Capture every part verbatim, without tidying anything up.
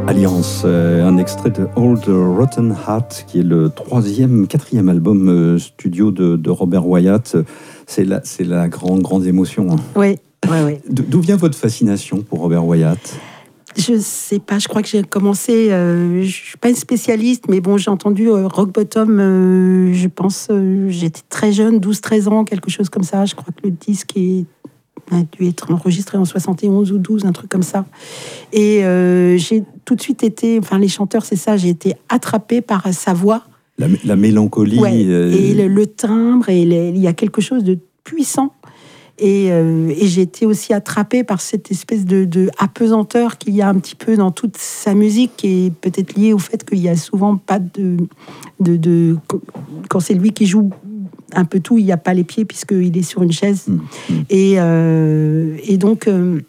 Alliance, euh, un extrait de Old Rotten Heart, qui est le troisième, quatrième album euh, studio de, de Robert Wyatt. C'est la, c'est la grande, grande émotion. Hein. Oui, oui, oui. D'où vient votre fascination pour Robert Wyatt ? Je sais pas, je crois que j'ai commencé, euh, je suis pas une spécialiste, mais bon, j'ai entendu euh, Rock Bottom, euh, je pense, euh, j'étais très jeune, douze treize ans, quelque chose comme ça. Je crois que le disque est, a dû être enregistré en soixante et onze ou douze, un truc comme ça. Et euh, j'ai tout de suite été, enfin les chanteurs, c'est ça, j'ai été attrapée par sa voix. La, la mélancolie. Ouais, euh... et le, le timbre, et les, il y a quelque chose de puissant. Et, euh, et j'ai été aussi attrapée par cette espèce de, de apesanteur qu'il y a un petit peu dans toute sa musique, qui est peut-être liée au fait qu'il y a souvent pas de... de, de quand c'est lui qui joue un peu tout, il n'y a pas les pieds puisqu'il est sur une chaise. Mmh, mmh. Et, euh, et donc... Euh,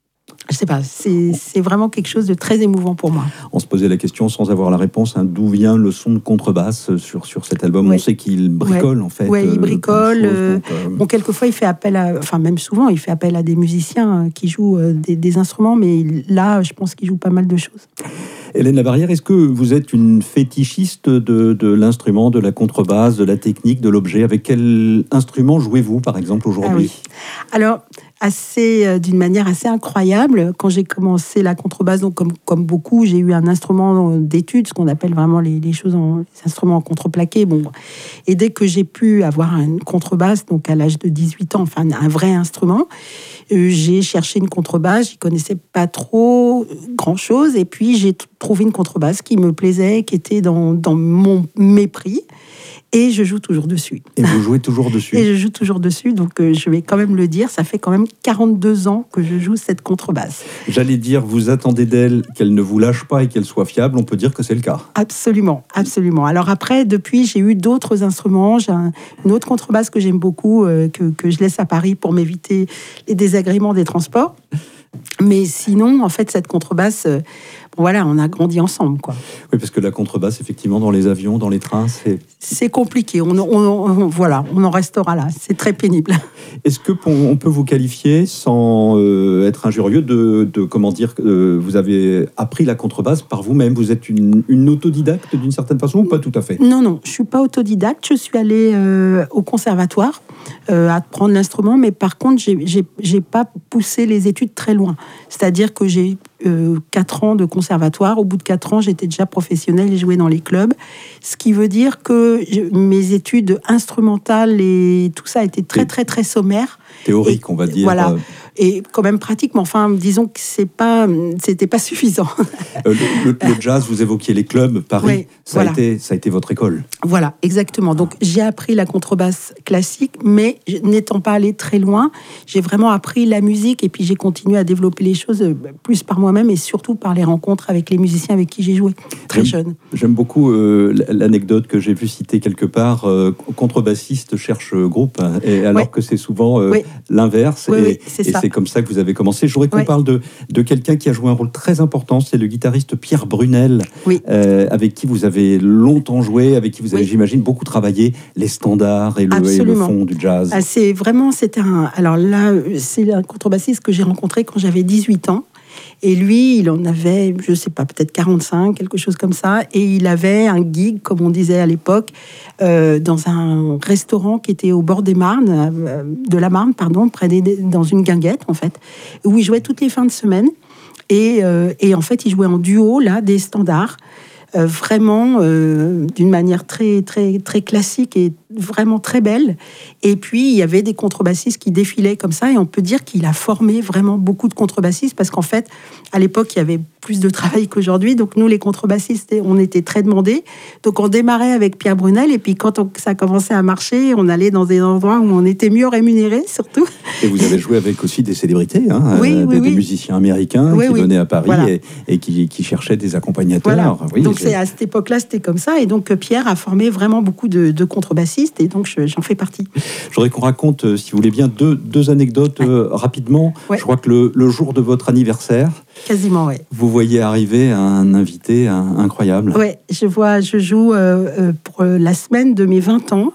je sais pas, c'est, c'est vraiment quelque chose de très émouvant pour moi. On se posait la question sans avoir la réponse, hein, d'où vient le son de contrebasse sur, sur cet album. Ouais. On sait qu'il bricole, ouais. en fait. Oui, il bricole. Euh, donc, euh... Bon, quelquefois, il fait appel à... Enfin, même souvent, il fait appel à des musiciens qui jouent euh, des, des instruments, mais là, je pense qu'il joue pas mal de choses. Hélène Labarrière, est-ce que vous êtes une fétichiste de, de l'instrument, de la contrebasse, de la technique, de l'objet ? Avec quel instrument jouez-vous, par exemple, aujourd'hui ? Ah oui. Alors, assez, euh, d'une manière assez incroyable, quand j'ai commencé la contrebasse, donc comme, comme beaucoup, j'ai eu un instrument d'études, ce qu'on appelle vraiment les, les choses, en, les instruments en contreplaqué. Bon. Et dès que j'ai pu avoir une contrebasse, donc à l'âge de dix-huit ans, enfin un vrai instrument, euh, j'ai cherché une contrebasse, je connaissais pas trop grand-chose, et puis j'ai t- trouvé une contrebasse qui me plaisait, qui était dans, dans mon mépris. Et je joue toujours dessus. Et vous jouez toujours dessus. Et je joue toujours dessus, donc euh, je vais quand même le dire, ça fait quand même quarante-deux ans que je joue cette contrebasse. J'allais dire, vous attendez d'elle qu'elle ne vous lâche pas et qu'elle soit fiable, on peut dire que c'est le cas. Absolument, absolument. Alors après, depuis, j'ai eu d'autres instruments. J'ai un, une autre contrebasse que j'aime beaucoup, euh, que, que je laisse à Paris pour m'éviter les désagréments des transports. Mais sinon, en fait, cette contrebasse... Euh, Voilà, on a grandi ensemble, quoi. Oui, parce que la contrebasse, effectivement, dans les avions, dans les trains, c'est... C'est compliqué. On, on, on, voilà, on en restera là. C'est très pénible. Est-ce que on peut vous qualifier, sans euh, être injurieux, de, de comment dire, euh, vous avez appris la contrebasse par vous-même ? Vous êtes une, une autodidacte d'une certaine façon ou pas tout à fait ? Non, non, je suis pas autodidacte. Je suis allée euh, au conservatoire euh, à apprendre l'instrument, mais par contre, j'ai, j'ai, j'ai pas poussé les études très loin. C'est-à-dire que j'ai Euh, quatre ans de conservatoire. Au bout de quatre ans, j'étais déjà professionnelle et jouais dans les clubs. Ce qui veut dire que je, mes études instrumentales et tout ça a été très, très, très sommaire. Théorique, et, on va dire. Voilà. Et quand même pratique, mais enfin, disons que c'est pas, c'était pas suffisant. euh, le, le, le jazz, vous évoquiez les clubs, Paris, oui, ça, voilà. a été, ça a été votre école. Voilà, exactement. Donc, j'ai appris la contrebasse classique, mais n'étant pas allée très loin, j'ai vraiment appris la musique et puis j'ai continué à développer les choses plus par moi-même et surtout par les rencontres avec les musiciens avec qui j'ai joué, très j'aime, jeune. J'aime beaucoup euh, l'anecdote que j'ai vu citer quelque part, euh, contrebassiste cherche groupe, hein, et alors ouais. que c'est souvent euh, oui. l'inverse. Oui, et, oui, c'est et ça. C'est comme ça que vous avez commencé. Je voudrais qu'on ouais. parle de, de quelqu'un qui a joué un rôle très important, c'est le guitariste Pierre Brunel, oui. euh, avec qui vous avez longtemps joué, avec qui vous avez, oui. j'imagine, beaucoup travaillé les standards et le, et le fond du jazz. Ah, c'est vraiment, c'est un... Alors là, c'est un contrebassiste que j'ai rencontré quand j'avais dix-huit ans. Et lui, il en avait, je ne sais pas, peut-être quarante-cinq, quelque chose comme ça. Et il avait un gig, comme on disait à l'époque, euh, dans un restaurant qui était au bord des Marnes, euh, de la Marne, pardon, près des, dans une guinguette, en fait, où il jouait toutes les fins de semaine. Et, euh, et en fait, il jouait en duo, là, des standards. Euh, vraiment euh, d'une manière très, très, très classique et vraiment très belle. Et puis, il y avait des contrebassistes qui défilaient comme ça, et on peut dire qu'il a formé vraiment beaucoup de contrebassistes, parce qu'en fait, à l'époque, il y avait plus de travail qu'aujourd'hui, donc nous, les contrebassistes, on était très demandés. Donc, on démarrait avec Pierre Brunel, et puis quand on, ça commençait à marcher, on allait dans des endroits où on était mieux rémunérés, surtout. Et vous avez joué avec aussi des célébrités, hein, oui, euh, oui, des, oui. des musiciens américains oui, qui oui. venaient à Paris voilà. et, et qui, qui cherchaient des accompagnateurs. Voilà. Oui, donc, j'ai... c'est, à cette époque-là, c'était comme ça. Et donc, Pierre a formé vraiment beaucoup de, de contrebassistes. Et donc, je, j'en fais partie. Je voudrais qu'on raconte, si vous voulez bien, deux, deux anecdotes ouais. euh, rapidement. Ouais. Je crois que le, le jour de votre anniversaire, quasiment, oui. Vous voyez arriver un invité un, incroyable. Oui, je vois, je joue euh, pour la semaine de mes vingt ans.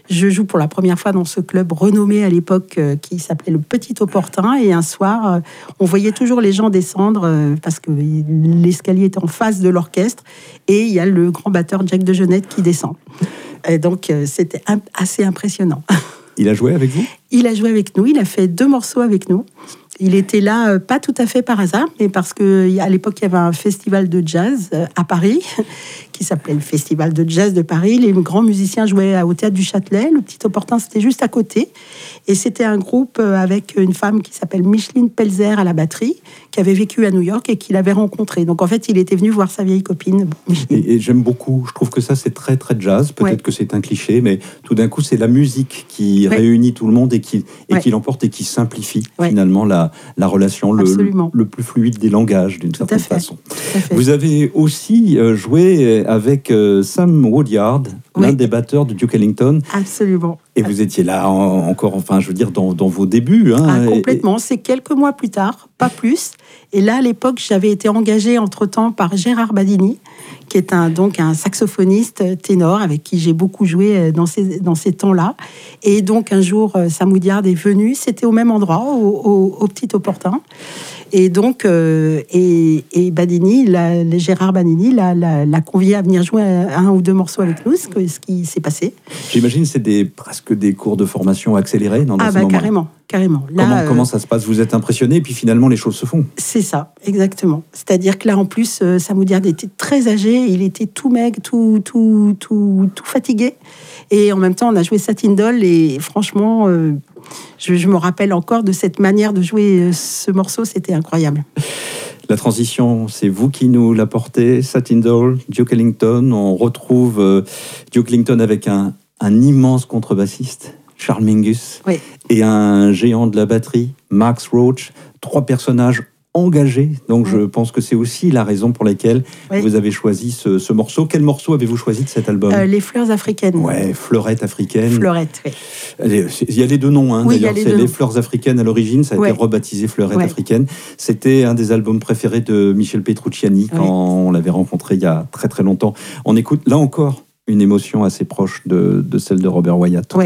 Je joue pour la première fois dans ce club renommé à l'époque euh, qui s'appelait le Petit Opportun. Et un soir, euh, on voyait toujours les gens descendre euh, parce que l'escalier était en face de l'orchestre. Et il y a le grand batteur Jack de Jonette qui descend. Et donc, euh, c'était un, assez impressionnant. Il a joué avec vous ? Il a joué avec nous. Il a fait deux morceaux avec nous. Il était là, euh, pas tout à fait par hasard, mais parce qu'à l'époque, il y avait un festival de jazz euh, à Paris, qui s'appelait le Festival de jazz de Paris. Les grands musiciens jouaient au Théâtre du Châtelet. Le Petit Opportun, c'était juste à côté. Et c'était un groupe euh, avec une femme qui s'appelle Micheline Pelzer à la batterie, qui avait vécu à New York et qui l'avait rencontrée. Donc, en fait, il était venu voir sa vieille copine, Micheline. Et, et j'aime beaucoup. Je trouve que ça, c'est très, très jazz. Peut-être ouais. que c'est un cliché, mais tout d'un coup, c'est la musique qui ouais. réunit tout le monde et qui, et ouais. qui l'emporte et qui simplifie ouais. finalement la, la relation, le, le, le plus fluide des langages, d'une certaine façon. Vous avez aussi euh, joué avec euh, Sam Woodyard, oui. l'un des batteurs de Duke Ellington. Absolument. Et vous étiez là en, encore, enfin, je veux dire, dans, dans vos débuts. Hein, ah, complètement. Et... C'est quelques mois plus tard, pas plus. Et là, à l'époque, j'avais été engagée entre-temps par Gérard Badini, qui est un, donc un saxophoniste ténor avec qui j'ai beaucoup joué dans ces, dans ces temps-là. Et donc, un jour, Sam Woodyard est venu. C'était au même endroit, au, au, au Petit Opportun. Et donc, euh, et, et Badini, la, Gérard Badini l'a, l'a, l'a convié à venir jouer un ou deux morceaux avec nous, ce, que, ce qui s'est passé. J'imagine que c'est des, presque des cours de formation accélérés dans, dans ah ce bah, moment. Carrément, carrément. Là, comment, euh, comment ça se passe ? Vous êtes impressionné et puis finalement les choses se font. C'est ça, exactement. C'est-à-dire que là, en plus, euh, Sam Woodyard était très âgé, il était tout maigre, tout, tout, tout, tout fatigué. Et en même temps, on a joué Satin Doll et franchement... Euh, Je, je me rappelle encore de cette manière de jouer ce morceau, c'était incroyable. La transition, c'est vous qui nous l'apportez, Satin Doll, Duke Ellington. On retrouve euh, Duke Ellington avec un, un immense contrebassiste, Charles Mingus, oui. et un géant de la batterie, Max Roach. Trois personnages engagés. Donc, oui. je pense que c'est aussi la raison pour laquelle oui. vous avez choisi ce, ce morceau. Quel morceau avez-vous choisi de cet album ? euh, Les fleurs africaines. Ouais, Fleurette africaine. Fleurette, oui. Il y a les deux noms, hein, oui, d'ailleurs. Les c'est deux Les noms. Fleurs africaines à l'origine. Ça a ouais. été rebaptisé Fleurette ouais. africaine. C'était un des albums préférés de Michel Petrucciani quand ouais. on l'avait rencontré il y a très très longtemps. On écoute là encore une émotion assez proche de, de celle de Robert Wyatt. Ouais.